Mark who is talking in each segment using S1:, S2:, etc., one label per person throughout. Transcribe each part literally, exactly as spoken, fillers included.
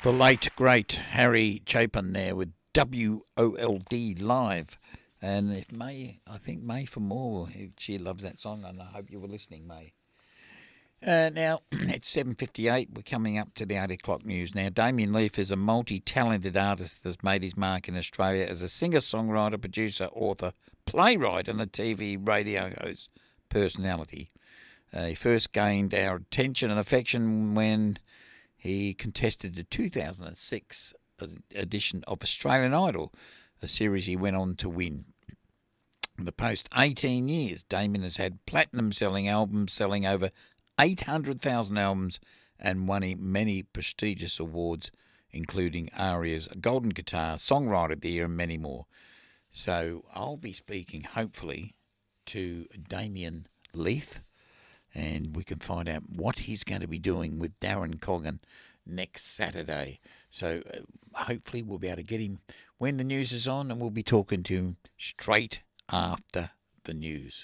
S1: The late, great Harry Chapin there with W O L D Live. And if May, I think May for more, she loves that song, and I hope you were listening, May. Uh, now, it's seven fifty-eight. We're coming up to the eight o'clock news now. Damien Leaf is a multi-talented artist that's made his mark in Australia as a singer-songwriter, producer, author, playwright and a T V radio host personality. Uh, he first gained our attention and affection when he contested the two thousand six edition of Australian Idol, a series he went on to win. In the post eighteen years, Damien has had platinum-selling albums, selling over eight hundred thousand albums, and won many prestigious awards, including ARIA's Golden Guitar, Songwriter of the Year, and many more. So I'll be speaking, hopefully, to Damien Leaf, and we can find out what he's going to be doing with Darren Coggan next Saturday. So uh, hopefully we'll be able to get him when the news is on, and we'll be talking to him straight after the news.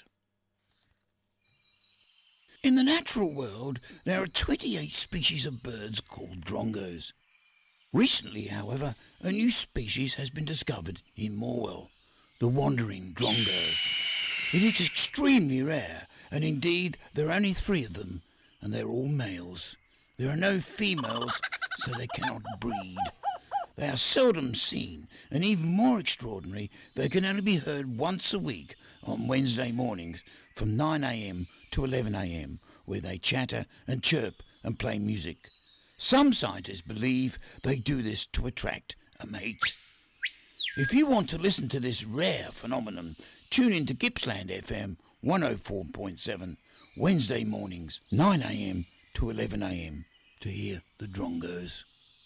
S2: In the natural world, there are twenty-eight species of birds called drongos. Recently, however, a new species has been discovered in Morwell, the wandering drongo. It is extremely rare, and indeed there are only three of them, and they're all males. There are no females, so they cannot breed. They are seldom seen, and even more extraordinary, they can only be heard once a week on Wednesday mornings from nine a.m. to eleven a.m, where they chatter and chirp and play music. Some scientists believe they do this to attract a mate. If you want to listen to this rare phenomenon, tune in to Gippsland F M one oh four point seven, Wednesday mornings, nine a.m. to eleven a.m, to hear the drongos.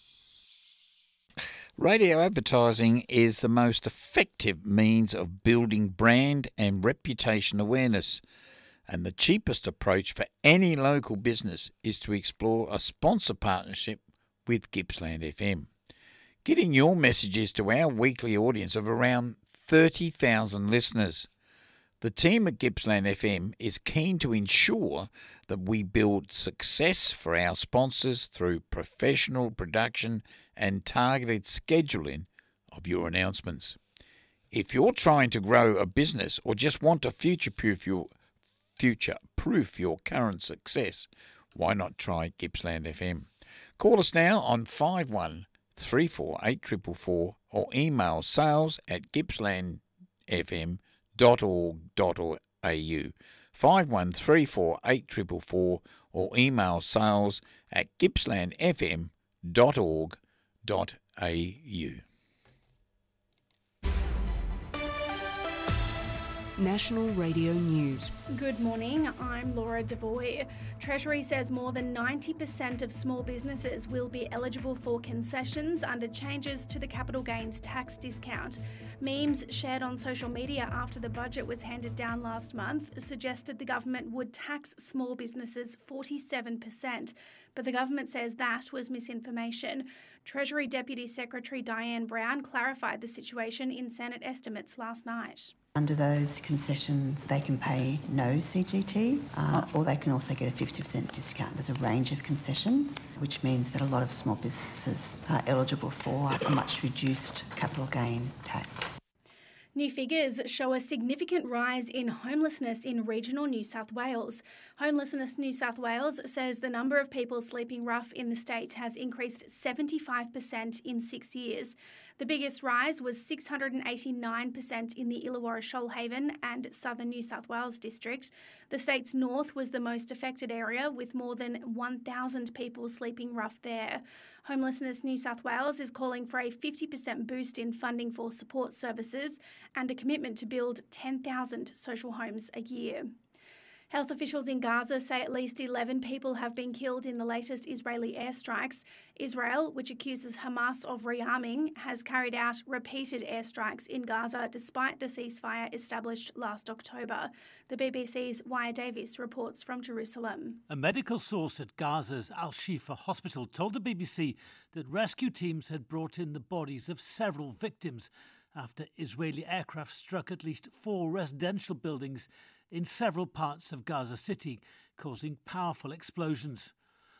S1: Radio advertising is the most effective means of building brand and reputation awareness, and the cheapest approach for any local business is to explore a sponsor partnership with Gippsland F M. Getting your messages to our weekly audience of around thirty thousand listeners. The team at Gippsland F M is keen to ensure that we build success for our sponsors through professional production and targeted scheduling of your announcements. If you're trying to grow a business or just want to future-proof your future-proof your current success, why not try Gippsland F M? Call us now on five one three four eight four four four or email sales at gippsland f m dot org dot a u. five one three four eight four four four or email sales at gippsland f m dot org dot a u.
S3: National Radio News.
S4: Good morning, I'm Laura Devoy. Treasury says more than ninety percent of small businesses will be eligible for concessions under changes to the capital gains tax discount. Memes shared on social media after the budget was handed down last month suggested the government would tax small businesses forty-seven percent, but the government says that was misinformation. Treasury Deputy Secretary Diane Brown clarified the situation in Senate estimates last night.
S5: Under those concessions, they can pay no C G T, uh, or they can also get a fifty percent discount. There's a range of concessions, which means that a lot of small businesses are eligible for a much reduced capital gain tax.
S4: New figures show a significant rise in homelessness in regional New South Wales. Homelessness New South Wales says the number of people sleeping rough in the state has increased seventy-five percent in six years. The biggest rise was six hundred eighty-nine percent in the Illawarra Shoalhaven and Southern New South Wales district. The state's north was the most affected area, with more than one thousand people sleeping rough there. Homelessness New South Wales is calling for a fifty percent boost in funding for support services and a commitment to build ten thousand social homes a year. Health officials in Gaza say at least eleven people have been killed in the latest Israeli airstrikes. Israel, which accuses Hamas of rearming, has carried out repeated airstrikes in Gaza despite the ceasefire established last October. The B B C's Waya Davis reports from Jerusalem.
S6: A medical source at Gaza's Al-Shifa hospital told the B B C that rescue teams had brought in the bodies of several victims after Israeli aircraft struck at least four residential buildings in several parts of Gaza City, causing powerful explosions.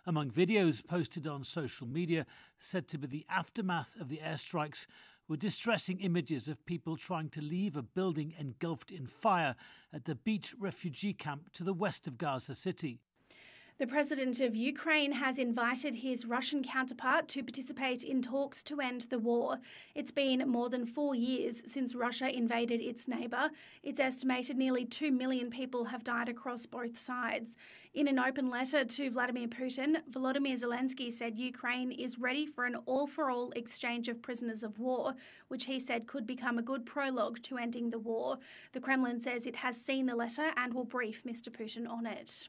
S6: Among videos posted on social media, said to be the aftermath of the airstrikes, were distressing images of people trying to leave a building engulfed in fire at the Beach refugee camp to the west of Gaza City.
S4: The president of Ukraine has invited his Russian counterpart to participate in talks to end the war. It's been more than four years since Russia invaded its neighbour. It's estimated nearly two million people have died across both sides. In an open letter to Vladimir Putin, Volodymyr Zelensky said Ukraine is ready for an all-for-all exchange of prisoners of war, which he said could become a good prologue to ending the war. The Kremlin says it has seen the letter and will brief Mister Putin on it.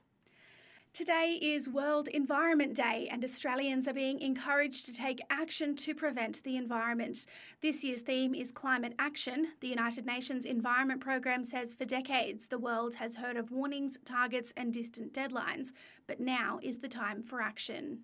S4: Today is World Environment Day, and Australians are being encouraged to take action to prevent the environment. This year's theme is climate action. The United Nations Environment Programme says for decades the world has heard of warnings, targets and distant deadlines, but now is the time for action.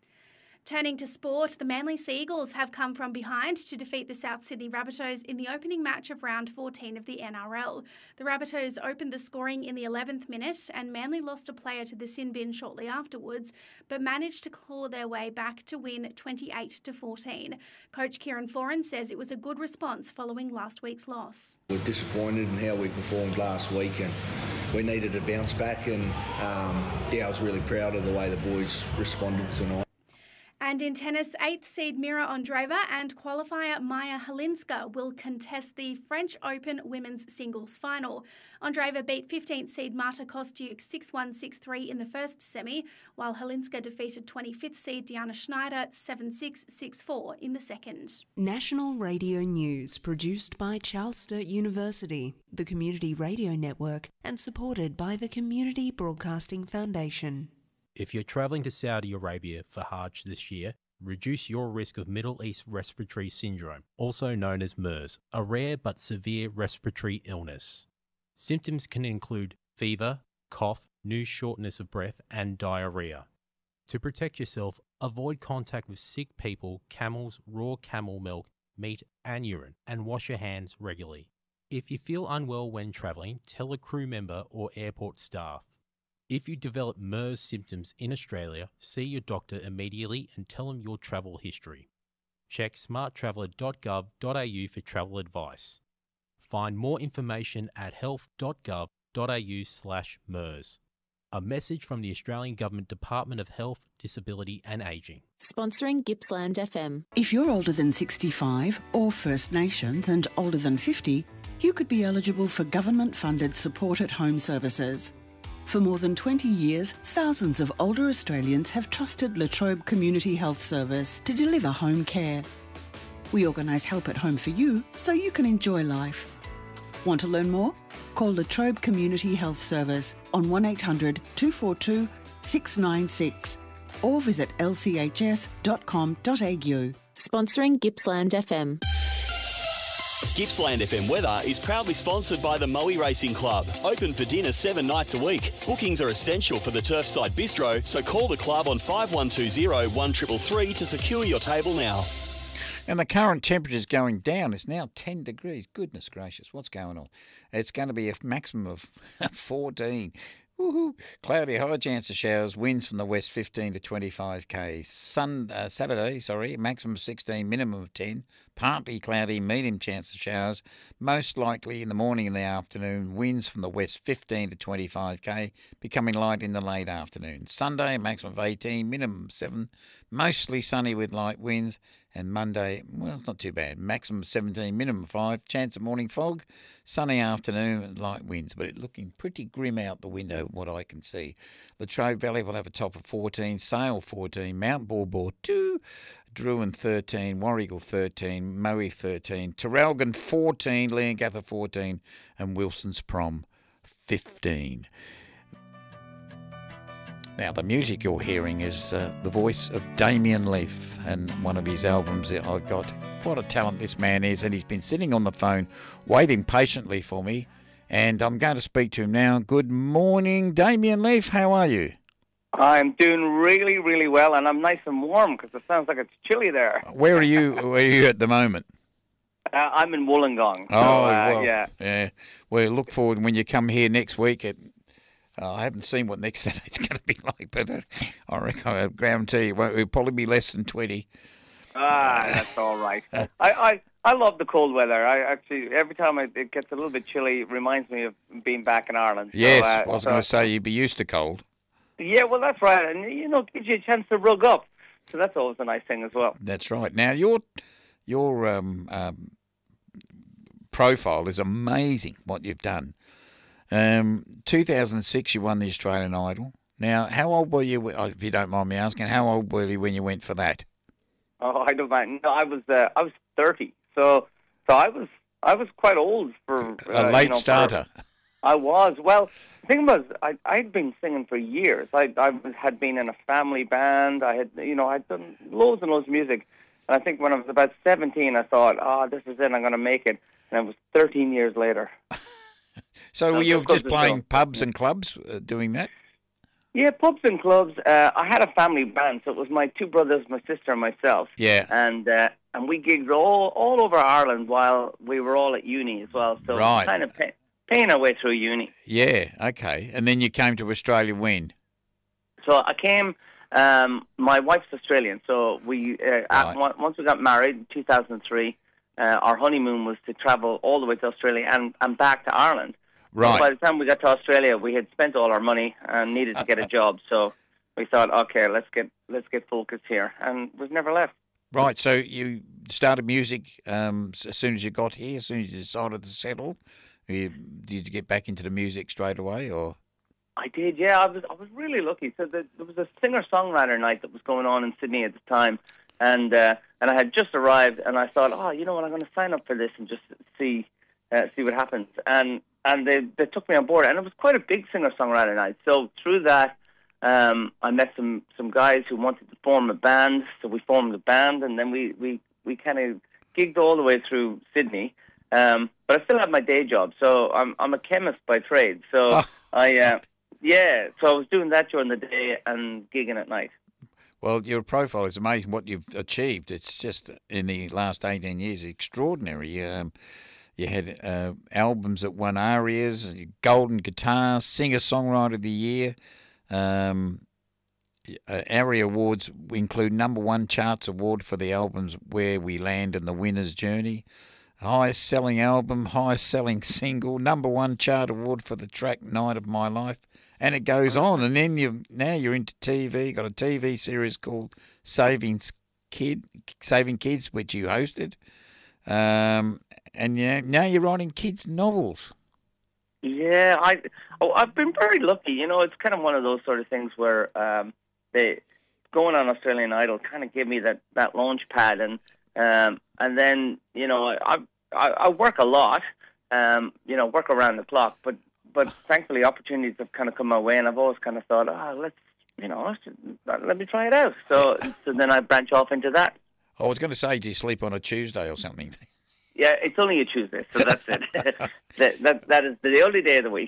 S4: Turning to sport, the Manly Sea Eagles have come from behind to defeat the South Sydney Rabbitohs in the opening match of round fourteen of the N R L. The Rabbitohs opened the scoring in the eleventh minute and Manly lost a player to the sin bin shortly afterwards, but managed to claw their way back to win twenty-eight to fourteen. Coach Kieran Foran says it was a good response following last week's loss.
S7: We're disappointed in how we performed last week and we needed to bounce back, and um, yeah, I was really proud of the way the boys responded tonight.
S4: And in tennis, eighth seed Mira Andreeva and qualifier Maya Halinska will contest the French Open women's singles final. Andreeva beat fifteenth seed Marta Kostyuk six one six three in the first semi, while Halinska defeated twenty-fifth seed Diana Schneider seven six six four in the second.
S3: National Radio News, produced by Charles Sturt University, the Community Radio Network, and supported by the Community Broadcasting Foundation.
S8: If you're travelling to Saudi Arabia for Hajj this year, reduce your risk of Middle East Respiratory Syndrome, also known as MERS, a rare but severe respiratory illness. Symptoms can include fever, cough, new shortness of breath, and diarrhea. To protect yourself, avoid contact with sick people, camels, raw camel milk, meat, and urine, and wash your hands regularly. If you feel unwell when travelling, tell a crew member or airport staff. If you develop MERS symptoms in Australia, see your doctor immediately and tell them your travel history. Check smart traveller dot gov dot a u for travel advice. Find more information at health dot gov dot a u slash MERS. A message from the Australian Government Department of Health, Disability and Ageing.
S9: Sponsoring Gippsland F M.
S10: If you're older than sixty-five or First Nations and older than fifty, you could be eligible for government-funded supported home services. For more than twenty years, thousands of older Australians have trusted La Trobe Community Health Service to deliver home care. We organise help at home for you so you can enjoy life. Want to learn more? Call La Trobe Community Health Service on one eight hundred two four two six nine six or visit l c h s dot com dot a u.
S9: Sponsoring Gippsland F M.
S11: Gippsland F M weather is proudly sponsored by the Moe Racing Club. Open for dinner seven nights a week. Bookings are essential for the Turfside Bistro, so call the club on five one two zero one three three three to secure your table now.
S1: And the current temperature is going down. It's now ten degrees. Goodness gracious, what's going on? It's going to be a maximum of fourteen. Woohoo! Cloudy, high chance of showers, winds from the west fifteen to twenty-five k. Sun, uh, Saturday, sorry, maximum of sixteen, minimum of ten. Partly cloudy, medium chance of showers, most likely in the morning and the afternoon. Winds from the west fifteen to twenty-five k, becoming light in the late afternoon. Sunday, maximum of eighteen, minimum of seven. Mostly sunny with light winds. And Monday, well, it's not too bad. Maximum seventeen, minimum five. Chance of morning fog. Sunny afternoon and light winds, but it's looking pretty grim out the window, what I can see. Latrobe Valley will have a top of fourteen. Sale fourteen. Mount Borbor two. Druin thirteen. Warrigal thirteen. Moe thirteen. Terralgan fourteen. Leongatha fourteen. And Wilson's Prom fifteen. Now, the music you're hearing is uh, the voice of Damien Leaf and one of his albums that I've got. What a talent this man is, and he's been sitting on the phone waiting patiently for me, and I'm going to speak to him now. Good morning, Damien Leaf. How are you?
S12: I'm doing really, really well, and I'm nice and warm because it sounds like it's chilly there.
S1: Where are you Where are you at the moment?
S12: Uh, I'm in Wollongong. So,
S1: oh,
S12: uh,
S1: well,
S12: yeah.
S1: yeah. Well, look forward when you come here next week. It, Uh, I haven't seen what next Saturday's going to be like, but uh, I reckon I guarantee it won't, it'll probably be less than twenty.
S12: Ah, that's all right. I, I, I love the cold weather. I actually, every time I, it gets a little bit chilly, it reminds me of being back in Ireland.
S1: Yes,
S12: so, uh,
S1: I was
S12: so,
S1: going to say you'd be used to cold.
S12: Yeah, well, that's right. And, you know, it gives you a chance to rug up. So that's always a nice thing as well.
S1: That's right. Now, your your um, um, profile is amazing, what you've done. Um, two thousand six, you won the Australian Idol. Now, how old were you, if you don't mind me asking, how old were you when you went for that?
S12: Oh, I don't mind. No, I was uh, I was thirty, so so I was I was quite old for uh,
S1: a late
S12: you know,
S1: starter.
S12: For, I was. Well, the thing was, I I'd been singing for years. I I had been in a family band. I had you know I'd done loads and loads of music, and I think when I was about seventeen, I thought, oh, this is it. I'm going to make it. And it was thirteen years later.
S1: So
S12: and
S1: were you just playing
S12: show.
S1: pubs and clubs, uh, doing that?
S12: Yeah, pubs and clubs. Uh, I had a family band, so it was my two brothers, my sister, and myself.
S1: Yeah.
S12: And uh, and we gigged all all over Ireland while we were all at uni as well. So
S1: Right.
S12: kind of pay, paying our way through uni.
S1: Yeah, okay. And then you came to Australia when?
S12: So I came. Um, my wife's Australian, so we uh,
S1: Right.
S12: at, once we got married in two thousand three, uh, our honeymoon was to travel all the way to Australia and, and back to Ireland.
S1: Right.
S12: So by the time we got to Australia, we had spent all our money and needed to get a job. So we thought, okay, let's get let's get focused here, and we've never left.
S1: Right, so you started music um, as soon as you got here, as soon as you decided to settle. You, did you get back into the music straight away, or?
S12: I did, yeah. I was I was really lucky. So the, there was a singer-songwriter night that was going on in Sydney at the time, and uh, and I had just arrived, and I thought, oh, you know what, I'm going to sign up for this and just see uh, see what happens. And and they they took me on board, and it was quite a big singer-songwriter night. So through that, um, I met some, some guys who wanted to form a band, so we formed a band, and then we we, we kind of gigged all the way through Sydney. Um, but I still have my day job, so I'm I'm a chemist by trade. So
S1: Oh.
S12: I. Uh, Yeah, so I was doing that during the day and gigging at night.
S1: Well, your profile is amazing. What you've achieved, it's just in the last eighteen years, extraordinary. Um, you had uh, albums that won ARIAs, Golden Guitar, Singer-Songwriter of the Year. Um, uh, ARIA awards include number one charts award for the albums Where We Land and The Winner's Journey, highest selling album, highest selling single, number one chart award for the track Night of My Life. And it goes on, and then you now you're into T V. Got a T V series called Saving Kid, Saving Kids, which you hosted, um, and yeah, now you're writing kids' novels.
S12: Yeah, I oh, I've been very lucky. You know, it's kind of one of those sort of things where um, they going on Australian Idol kind of gave me that, that launch pad, and um, and then you know I I, I work a lot, um, you know, work around the clock, but. But thankfully, opportunities have kind of come my way, and I've always kind of thought, oh, let's, you know, let's, let me try it out. So, so then I branch off into that.
S1: I was going to say, do you sleep on a Tuesday or something?
S12: Yeah, it's only a Tuesday, so that's it. that, that that is the only day of the week.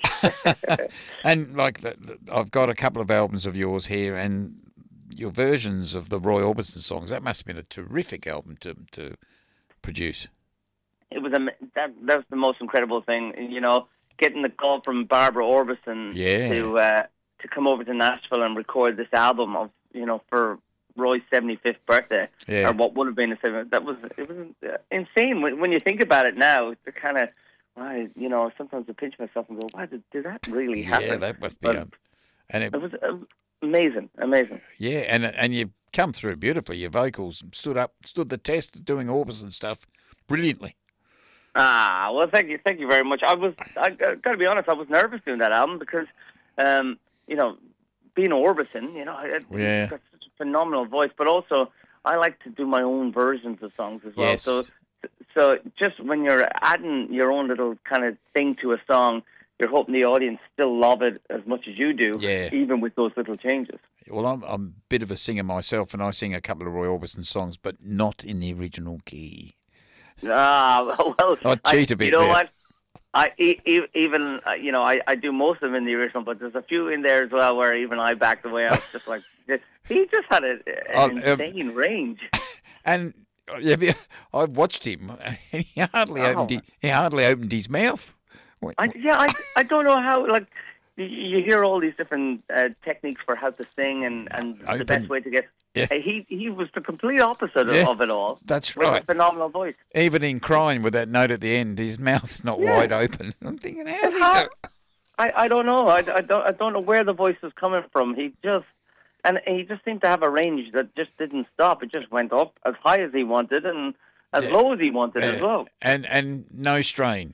S1: And like, the, the, I've got a couple of albums of yours here, and your versions of the Roy Orbison songs. That must have been a terrific album to to produce.
S12: It was a that that was the most incredible thing, you know. Getting the call from Barbara Orbison
S1: yeah.
S12: to uh, to come over to Nashville and record this album of you know for Roy's seventy-fifth birthday,
S1: yeah.
S12: or what would have been a seventy. That was it was uh, insane when, when you think about it now. It's kind of I you know sometimes I pinch myself and go, why did, did that really happen?
S1: Yeah, that must be.
S12: But
S1: Um, and it,
S12: it was uh, amazing, amazing.
S1: Yeah, and and you come through beautifully. Your vocals stood up, stood the test of doing Orbison stuff brilliantly.
S12: Ah, well, thank you, thank you very much. I was, I got to be honest, I was nervous doing that album because, um, you know, being Orbison, you know, I,
S1: yeah.
S12: got such a phenomenal voice, but also I like to do my own versions of songs as well.
S1: Yes.
S12: So, so just when you're adding your own little kind of thing to a song, you're hoping the audience still love it as much as you do,
S1: yeah.
S12: even with those little changes.
S1: Well, I'm, I'm a bit of a singer myself, and I sing a couple of Roy Orbison songs, but not in the original key.
S12: Ah, well,
S1: I cheat a bit
S12: You know
S1: there.
S12: what? I e- e- even uh, you know I, I do most of them in the original, but there's a few in there as well where even I backed away. I was just like, he just had a, an
S1: Oh, um,
S12: insane range.
S1: And have you, I've watched him, and he hardly
S12: Oh.
S1: opened his, he hardly opened his mouth.
S12: I, yeah, I I don't know how like you, you hear all these different uh, techniques for how to sing and, and
S1: Open.
S12: the best way to get.
S1: Yeah.
S12: Uh, he he was the complete opposite
S1: Yeah,
S12: of it all.
S1: That's
S12: with
S1: right.
S12: a phenomenal voice.
S1: Even in crying with that note at the end, his mouth's not
S12: Yeah.
S1: wide open. I'm thinking, how's he
S12: How-
S1: do?
S12: I, I don't know. I, I don't I don't know where the voice was coming from. He just and he just seemed to have a range that just didn't stop. It just went up as high as he wanted and as
S1: Yeah.
S12: low as he wanted as
S1: Uh,
S12: well.
S1: And and no strain.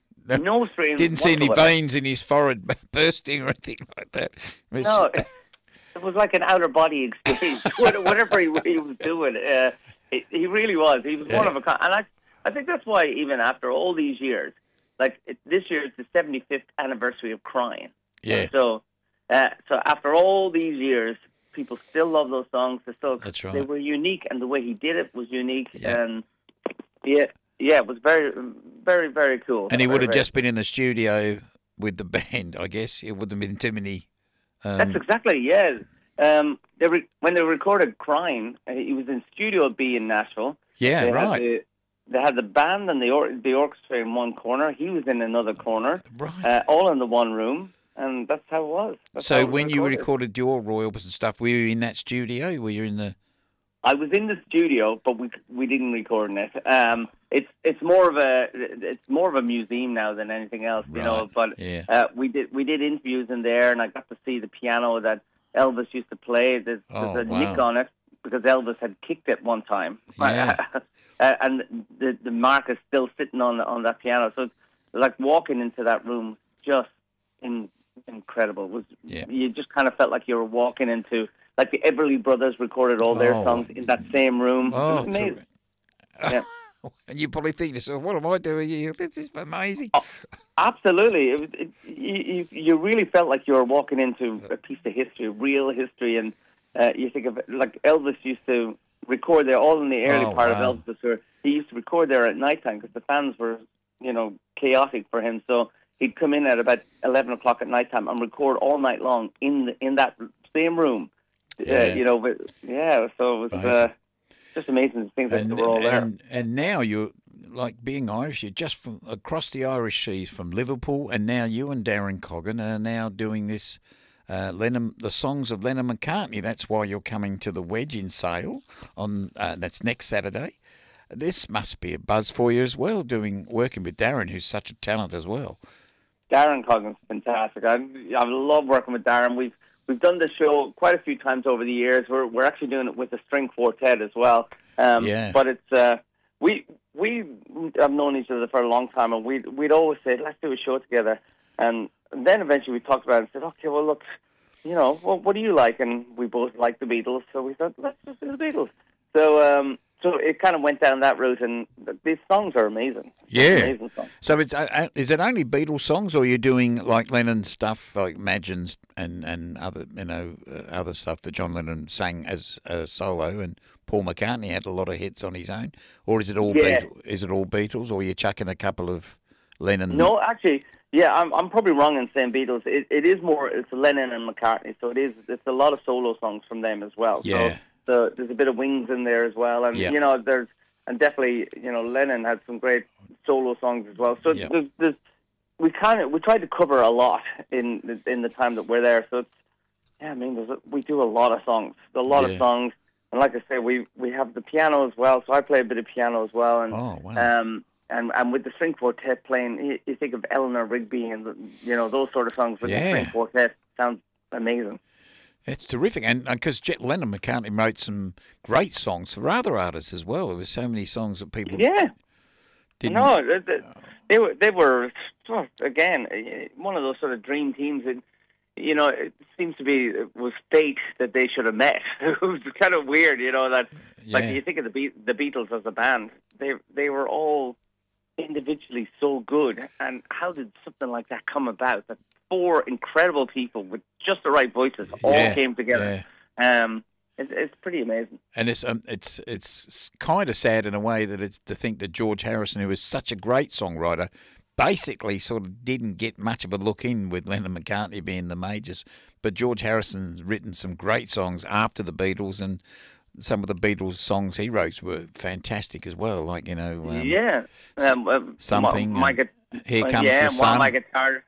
S12: No strain.
S1: Didn't see any
S12: whatsoever.
S1: veins in his forehead bursting or anything like that. It was-
S12: No, it, it was like an outer body experience. What- Whatever he, he was doing, uh, it, he really was. He was one
S1: Yeah.
S12: of a kind. And I, I think that's why even after all these years, like it, this year is the seventy-fifth anniversary of Crying.
S1: Yeah.
S12: So, uh, so after all these years, people still love those songs. They still,
S1: That's right.
S12: They were unique, and the way he did it was unique.
S1: Yeah.
S12: And yeah, yeah, it was very, very, very cool.
S1: And he
S12: Very,
S1: would have
S12: very-
S1: just been in the studio with the band, I guess. It wouldn't have been too many. Um,
S12: That's exactly, yeah. Um, they re- when they recorded Crying, uh, he was in Studio B in Nashville.
S1: Yeah,
S12: they
S1: right.
S12: Had the, they had the band and the or- the orchestra in one corner. He was in another corner.
S1: Right.
S12: Uh, all in the one room, and that's how it was. That's how
S1: so
S12: it was
S1: when you
S12: recorded.
S1: recorded your Roy Orbison stuff, were you in that studio? Were you in the...
S12: I was in the studio, but we we didn't record in it. Um, it's it's more of a it's more of a museum now than anything else, you know.
S1: Right,
S12: But
S1: yeah.
S12: uh, we did we did interviews in there, and I got to see the piano that Elvis used to play. There's,
S1: Oh,
S12: there's a
S1: wow.
S12: nick on it because Elvis had kicked it one time,
S1: Yeah.
S12: uh, and the the mark is still sitting on on that piano. So it's like walking into that room, just in, incredible. It was
S1: Yeah.
S12: you just kind of felt like you were walking into. Like the Everly Brothers recorded all their
S1: Oh.
S12: songs in that same room.
S1: Oh,
S12: it was amazing. Yeah.
S1: And you probably think to yourself, what am I doing here? This is amazing.
S12: Oh, absolutely. It was, it, you, you- you really felt like you were walking into a piece of history, real history. And uh, you think of it, like Elvis used to record there, all in the early
S1: Oh,
S12: part
S1: wow.
S12: of Elvis' tour. He used to record there at nighttime because the fans were, you know, chaotic for him. So he'd come in at about eleven o'clock at nighttime and record all night long in the, in that same room.
S1: Yeah.
S12: Uh, you know, but, yeah, so it was uh, just amazing to think that
S1: And,
S12: they were all there.
S1: and, and now you're, like being Irish, you're just from across the Irish seas from Liverpool, and now you and Darren Coggan are now doing this, uh, Lennon, the songs of Lennon McCartney. That's why you're coming to the Wedge in Sale on, uh, that's next Saturday. This must be a buzz for you as well, doing working with Darren, who's such a talent as well.
S12: Darren Coggan's fantastic. I, I love working with Darren. We've we've done this show quite a few times over the years. We're we're actually doing it with a string quartet as well. Um,
S1: Yeah.
S12: But it's uh, we we have known each other for a long time, and we'd we'd always say, let's do a show together. And then eventually we talked about it and said, okay, well look, you know, well, what do you like? And we both like the Beatles, so we thought, let's just do the Beatles. So um, so it kind of went down that route, and th- these songs are amazing.
S1: Yeah.
S12: Amazing songs.
S1: So it's uh, uh, is it only Beatles songs, or are you doing like Lennon stuff, like Imagines and and other you know uh, other stuff that John Lennon sang as a solo, and Paul McCartney had a lot of hits on his own, or is it all
S12: Yeah.
S1: Beatles, is it all Beatles, or are you chucking a couple of Lennon?
S12: No, actually, yeah, I'm I'm probably wrong in saying Beatles. It it is more it's Lennon and McCartney, so it is it's a lot of solo songs from them as well.
S1: Yeah.
S12: So, so there's a bit of Wings in there as well, and
S1: Yeah.
S12: you know there's and definitely you know Lennon had some great solo songs as well. So
S1: Yeah.
S12: there's, there's we kind of we tried to cover a lot in the- in the time that we're there. So it's yeah, I mean there's a, we do a lot of songs, a lot
S1: Yeah.
S12: of songs, and like I say, we we have the piano as well. So I play a bit of piano as well, and
S1: Oh, wow.
S12: um. And, and with the string quartet playing, you, you think of Eleanor Rigby and the, you know those sort of songs with
S1: Yeah.
S12: the string quartet sounds amazing.
S1: It's terrific, and because Jet Lennon McCartney wrote some great songs for other artists as well. There were so many songs that people
S12: Yeah,
S1: didn't.
S12: no, they, they, they were they were oh, again eh, one of those sort of dream teams. That, you know, it seems to be it was fate that they should have met. It was kind of weird, you know, that like
S1: Yeah.
S12: you think of the Be- the Beatles as a band, they they were all individually so good, and how did something like that come about? That four incredible people with just the right voices all
S1: Yeah,
S12: came together. Um, it's, it's pretty amazing.
S1: And it's um, it's it's kind of sad in a way that it's to think that George Harrison, who was such a great songwriter, basically sort of didn't get much of a look in with Lennon McCartney being the majors. But George Harrison's written some great songs after the Beatles, and some of the Beatles songs he wrote were fantastic as well. Like you know, um,
S12: yeah, um, um,
S1: something.
S12: My, my
S1: and
S12: gu-
S1: Here
S12: uh,
S1: Comes
S12: yeah,
S1: the Sun.
S12: My guitar.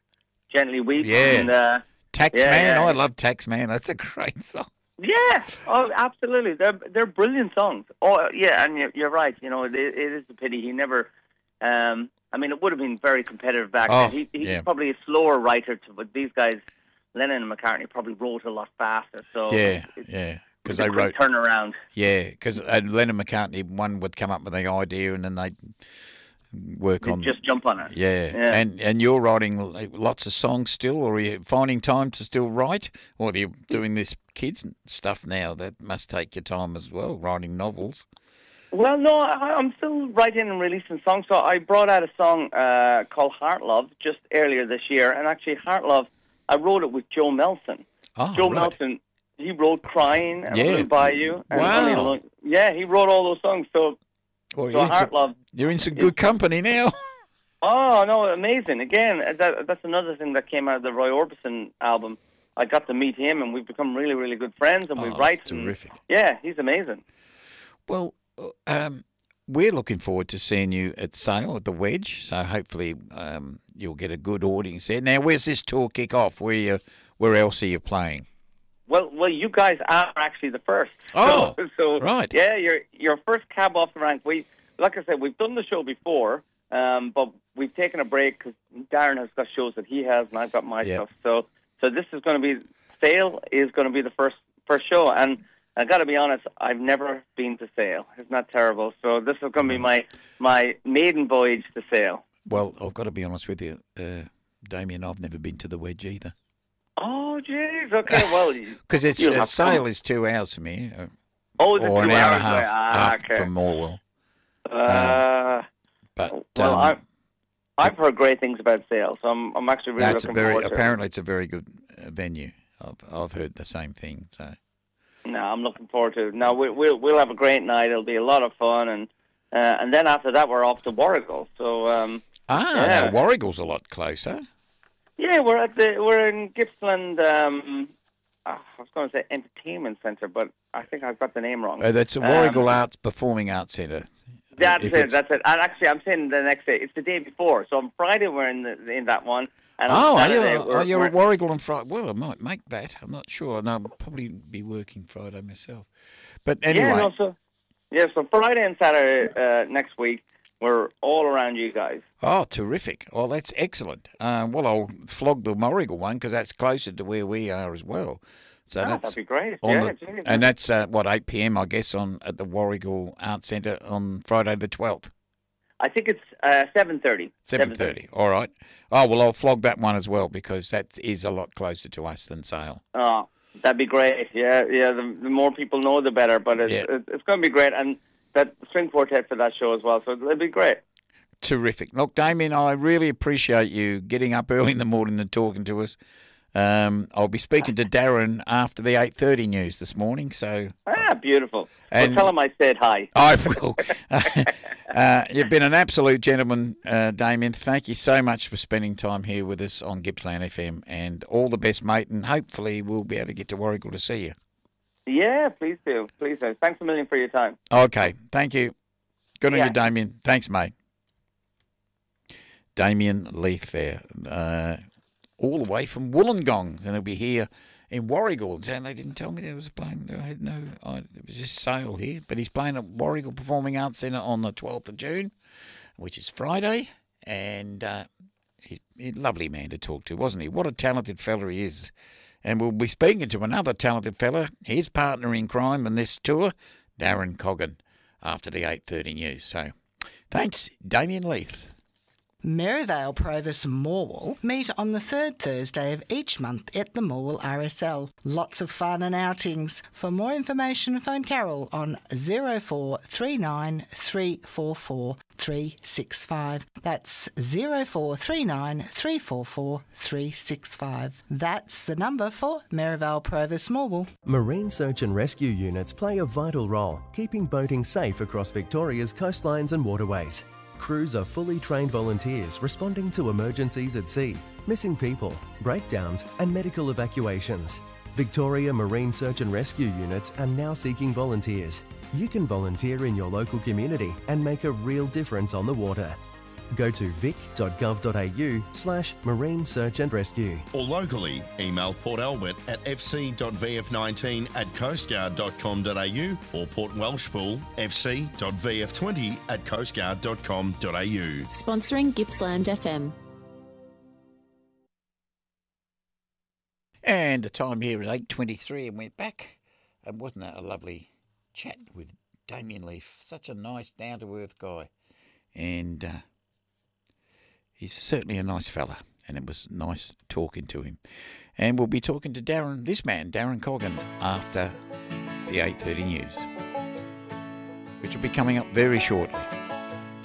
S12: Gently Weep.
S1: Yeah.
S12: And, uh,
S1: Taxman.
S12: yeah, yeah.
S1: I love Taxman. That's a great song.
S12: Yeah, oh, absolutely. They're they're brilliant songs. Oh, yeah, and you're, you're right. You know, it, it is a pity he never. Um, I mean, it would have been very competitive back
S1: Oh,
S12: then. He, he's
S1: yeah.
S12: probably a slower writer, to, but these guys, Lennon and McCartney, probably wrote a lot faster. So
S1: Yeah,
S12: it,
S1: yeah. Because
S12: it's a
S1: they
S12: quick
S1: wrote.
S12: turnaround.
S1: Yeah, because uh, Lennon McCartney, one would come up with the idea and then they'd work
S12: They'd
S1: on.
S12: just jump on it.
S1: Yeah.
S12: Yeah.
S1: and and you're writing l- lots of songs still, or are you finding time to still write, or are you doing this kids stuff now? That must take your time as well, writing novels.
S12: Well, no, I, I'm still writing and releasing songs. So I brought out a song uh, called Heart Love just earlier this year, and actually Heart Love, I wrote it with Joe Melson.
S1: Oh,
S12: Joe
S1: right.
S12: Melson, he wrote Crying and
S1: Yeah.
S12: Blue Bayou. And
S1: Wow.
S12: Only Alone. Yeah, he wrote all those songs. So,
S1: Well,
S12: so
S1: you're, in
S12: Heart
S1: some,
S12: Love.
S1: you're in some good company now.
S12: Oh, no, amazing. Again, that, that's another thing that came out of the Roy Orbison album. I got to meet him, and we've become really, really good friends, and we
S1: Oh,
S12: write.
S1: that's
S12: and-
S1: terrific.
S12: yeah, he's amazing.
S1: Well, um, we're looking forward to seeing you at Sale at the Wedge. So hopefully um, you'll get a good audience there. Now, where's this tour kick off? Where you, where else are you playing?
S12: Well, well, you guys are actually the first.
S1: Oh,
S12: so, so
S1: right.
S12: Yeah, you're you're first cab off the rank. We, like I said, we've done the show before, um, but we've taken a break because Darren has got shows that he has, and I've got my
S1: Yep.
S12: stuff. So, so this is going to be Sale is going to be the first first show, and I got to be honest, I've never been to Sale. Isn't that terrible? So this is going to be my my maiden voyage to Sale.
S1: Well, I've got to be honest with you, uh, Damien, I've never been to the Wedge either.
S12: Oh, jeez. Okay, well,
S1: Because it's
S12: you'll
S1: uh,
S12: have to
S1: Sale
S12: come.
S1: is two hours for me. Uh,
S12: Oh, is it
S1: or an
S12: two
S1: hour and a
S12: hours
S1: half,
S12: away? Ah,
S1: half
S12: okay.
S1: from Morwell.
S12: Uh,
S1: But
S12: well,
S1: um,
S12: I, I've heard great things about Sale, so I'm, I'm actually really
S1: that's a
S12: looking
S1: very
S12: forward to it.
S1: apparently it's a very good uh, venue. I've I've heard the same thing. So
S12: No, I'm looking forward to it. Now, we, we'll, we'll have a great night. It'll be a lot of fun. And uh, and then after that, we're off to Warrigal. So, um,
S1: ah,
S12: yeah.
S1: now Warrigal's a lot closer.
S12: yeah, we're at the we're in Gippsland. Um, I was going to say Entertainment Centre, but I think I've got the name wrong.
S1: Uh, that's a
S12: Um,
S1: Warrigal Arts Performing Arts Centre.
S12: That's
S1: If
S12: it.
S1: it's-
S12: That's it. And actually, I'm saying the next day. It's the day before. So on Friday, we're in the, in that one. And on
S1: Oh, are you,
S12: Saturday, we're,
S1: are you
S12: we're,
S1: at Warrigal on Friday? Well, I might make that. I'm not sure. No, I'll probably be working Friday myself. But anyway,
S12: Yeah, no, so, yeah, so Friday and Saturday uh, next week, we're all around you guys.
S1: oh, terrific. Well, that's excellent. Um, well, I'll flog the Warrigal one because that's closer to where we are as well. So
S12: Oh,
S1: that's
S12: that'd be great.
S1: on
S12: Yeah,
S1: the-
S12: geez.
S1: and that's uh, what eight p m I guess on at the Warrigal Arts Centre on Friday the twelfth.
S12: I think it's uh, seven thirty.
S1: Seven thirty. All right. Oh well, I'll flog that one as well because that is a lot closer to us than Sale.
S12: Oh, that'd be great. Yeah, yeah. The, the more people know, the better. But it's
S1: Yeah.
S12: it's, it's going to be great, and that string quartet for that show as well. So it'll be great.
S1: Terrific. Look, Damien, I really appreciate you getting up early in the morning and talking to us. Um, I'll be speaking to Darren after the eight thirty news this morning. So
S12: Ah, beautiful.
S1: And-
S12: well, tell him I said hi.
S1: I will. uh, you've been an absolute gentleman, uh, Damien. Thank you so much for spending time here with us on Gippsland F M, and all the best, mate. And hopefully we'll be able to get to Warrigal to see you.
S12: Yeah, please do. Please do. Thanks a million for your time.
S1: Okay, thank you. Good on
S12: Yeah.
S1: you, Damien. Thanks, mate. Damien Leith there, uh, all the way from Wollongong, and he'll be here in Warrigal. And they didn't tell me there was a plane. I had no, I, it was just Sale here, but he's playing at Warrigal Performing Arts Centre on the twelfth of June, which is Friday, and uh, he's a lovely man to talk to, wasn't he? What a talented fella he is. And we'll be speaking to another talented fella, his partner in crime on this tour, Darren Coggan, after the eight thirty news. So, thanks, Damien Leith.
S13: Merivale Provis Morwell meet on the third Thursday of each month at the Morwell R S L. Lots of fun and outings. For more information, phone Carol on zero four three nine three four four three six five. That's zero four three nine three four four three six five. That's the number for Merivale Provis Morwell.
S14: Marine search and rescue units play a vital role, keeping boating safe across Victoria's coastlines and waterways. Crews are fully trained volunteers responding to emergencies at sea, missing people, breakdowns and medical evacuations. Victoria Marine Search and Rescue units are now seeking volunteers. You can volunteer in your local community and make a real difference on the water. Go to vic.gov.au slash marine search and rescue.
S15: Or locally, email Port Albert at f c dot v f nineteen at coastguard dot com dot a u or Port Welshpool f c dot v f twenty at coastguard dot com dot a u.
S9: Sponsoring Gippsland F M.
S1: And the time here is eight twenty-three and we're back. And wasn't that a lovely chat with Damien Leaf? Such a nice, down-to-earth guy. And uh, he's certainly a nice fella. And it was nice talking to him. And we'll be talking to Darren, this man, Darren Coggan, after the eight thirty news, which will be coming up very shortly.